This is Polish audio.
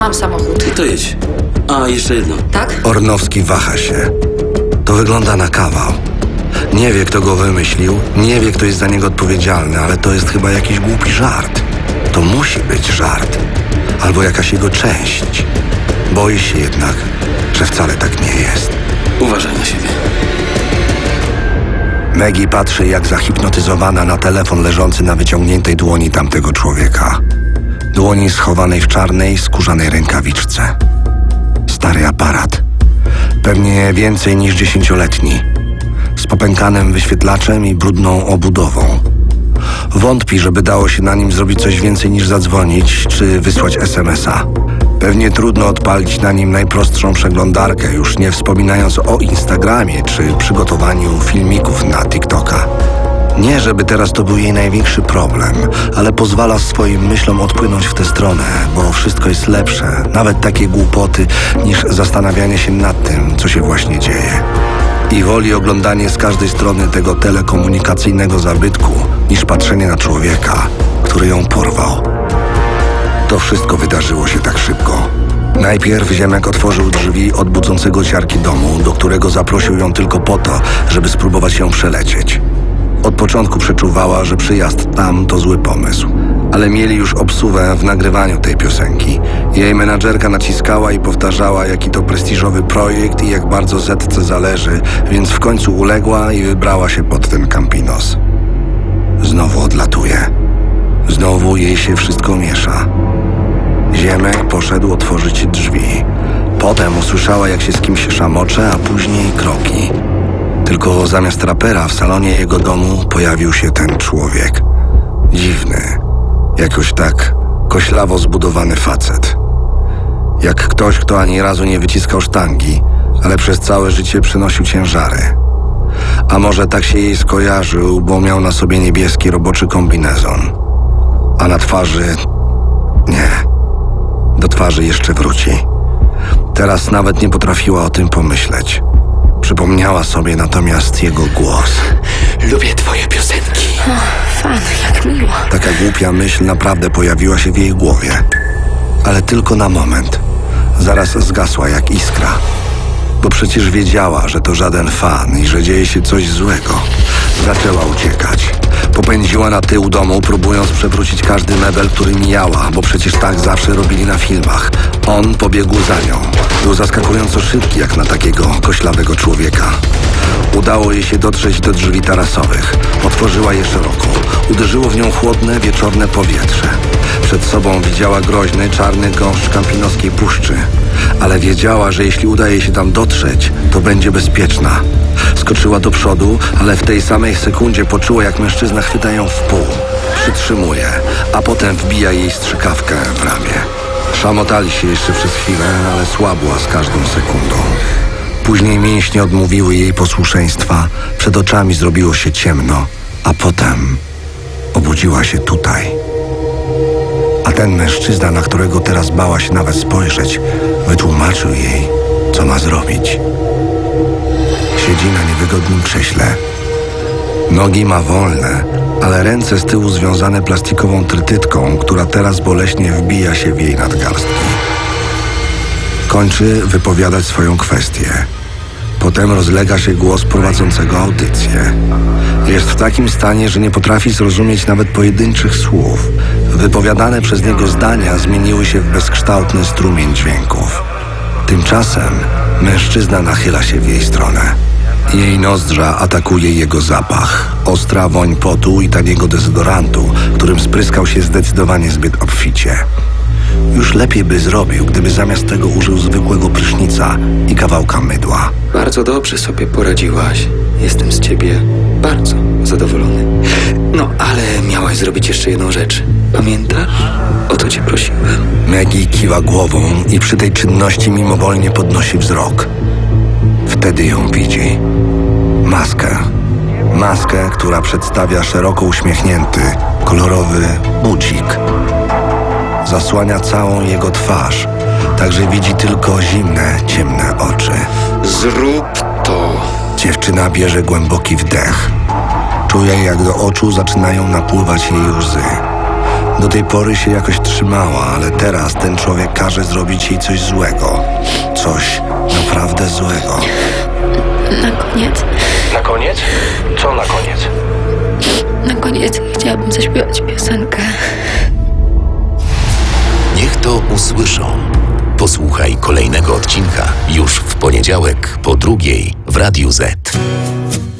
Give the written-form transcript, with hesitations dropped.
Mam samochód. To jedź. A, jeszcze jedno. Tak? Ornowski waha się. To wygląda na kawał. Nie wie, kto go wymyślił, nie wie, kto jest za niego odpowiedzialny, ale to jest chyba jakiś głupi żart. To musi być żart. Albo jakaś jego część. Boi się jednak, że wcale tak nie jest. Uważaj na siebie. Maggie patrzy jak zahipnotyzowana na telefon leżący na wyciągniętej dłoni tamtego człowieka. Dłoni schowanej w czarnej, skórzanej rękawiczce. Stary aparat. Pewnie więcej niż 10-letni. Z popękanym wyświetlaczem i brudną obudową. Wątpi, żeby dało się na nim zrobić coś więcej niż zadzwonić czy wysłać SMS-a. Pewnie trudno odpalić na nim najprostszą przeglądarkę, już nie wspominając o Instagramie czy przygotowaniu filmików na TikToka. Nie, żeby teraz to był jej największy problem, ale pozwala swoim myślom odpłynąć w tę stronę, bo wszystko jest lepsze, nawet takie głupoty, niż zastanawianie się nad tym, co się właśnie dzieje. I woli oglądanie z każdej strony tego telekomunikacyjnego zabytku, niż patrzenie na człowieka, który ją porwał. To wszystko wydarzyło się tak szybko. Najpierw Ziemek otworzył drzwi od budzącego ciarki domu, do którego zaprosił ją tylko po to, żeby spróbować ją przelecieć. Od początku przeczuwała, że przyjazd tam to zły pomysł. Ale mieli już obsuwę w nagrywaniu tej piosenki. Jej menadżerka naciskała i powtarzała, jaki to prestiżowy projekt i jak bardzo Zetce zależy, więc w końcu uległa i wybrała się pod ten Campinos. Znowu odlatuje. Znowu jej się wszystko miesza. Ziemek poszedł otworzyć drzwi. Potem usłyszała, jak się z kimś szamocze, a później kroki. Tylko zamiast rapera w salonie jego domu pojawił się ten człowiek. Dziwny. Jakoś tak koślawo zbudowany facet. Jak ktoś, kto ani razu nie wyciskał sztangi, ale przez całe życie przynosił ciężary. A może tak się jej skojarzył, bo miał na sobie niebieski roboczy kombinezon. A na twarzy... Nie. Do twarzy jeszcze wróci. Teraz nawet nie potrafiła o tym pomyśleć. Przypomniała sobie natomiast jego głos. Lubię twoje piosenki. Fan, jak miło. Taka głupia myśl naprawdę pojawiła się w jej głowie. Ale tylko na moment. Zaraz zgasła jak iskra. Bo przecież wiedziała, że to żaden fan i że dzieje się coś złego. Zaczęła uciekać. Popędziła na tył domu, próbując przewrócić każdy mebel, który mijała, bo przecież tak zawsze robili na filmach. On pobiegł za nią. Był zaskakująco szybki jak na takiego koślawego człowieka. Udało jej się dotrzeć do drzwi tarasowych. Otworzyła je szeroko. Uderzyło w nią chłodne, wieczorne powietrze. Przed sobą widziała groźny, czarny gąszcz Kampinoskiej Puszczy. Ale wiedziała, że jeśli uda jej się tam dotrzeć, to będzie bezpieczna. Skoczyła do przodu, ale w tej samej sekundzie poczuła, jak mężczyzna chwyta ją w pół. Przytrzymuje, a potem wbija jej strzykawkę w ramię. Szamotali się jeszcze przez chwilę, ale słabła z każdą sekundą. Później mięśnie odmówiły jej posłuszeństwa, przed oczami zrobiło się ciemno, a potem obudziła się tutaj. A ten mężczyzna, na którego teraz bała się nawet spojrzeć, wytłumaczył jej, co ma zrobić. Siedzi na niewygodnym krześle. Nogi ma wolne, ale ręce z tyłu związane plastikową trytytką, która teraz boleśnie wbija się w jej nadgarstki. Kończy wypowiadać swoją kwestię. Potem rozlega się głos prowadzącego audycję. Jest w takim stanie, że nie potrafi zrozumieć nawet pojedynczych słów. Wypowiadane przez niego zdania zmieniły się w bezkształtny strumień dźwięków. Tymczasem mężczyzna nachyla się w jej stronę. Jej nozdrza atakuje jego zapach. Ostra woń potu i taniego dezodorantu, którym spryskał się zdecydowanie zbyt obficie. Już lepiej by zrobił, gdyby zamiast tego użył zwykłego prysznica i kawałka mydła. Bardzo dobrze sobie poradziłaś. Jestem z ciebie bardzo zadowolony. No, ale miałaś zrobić jeszcze jedną rzecz. Pamiętasz? O to cię prosiłem. Maggie kiwa głową i przy tej czynności mimowolnie podnosi wzrok. Wtedy ją widzi. Maskę. Maskę, która przedstawia szeroko uśmiechnięty, kolorowy budzik. Zasłania całą jego twarz, także widzi tylko zimne, ciemne oczy. Zrób to. Dziewczyna bierze głęboki wdech. Czuje, jak do oczu zaczynają napływać jej łzy. Do tej pory się jakoś trzymała, ale teraz ten człowiek każe zrobić jej coś złego. Coś naprawdę złego. Na koniec, Na koniec? Co na koniec? na koniec chciałabym zaśpiewać piosenkę. Niech to usłyszą. Posłuchaj kolejnego odcinka już w poniedziałek po 2:00 w Radiu Z.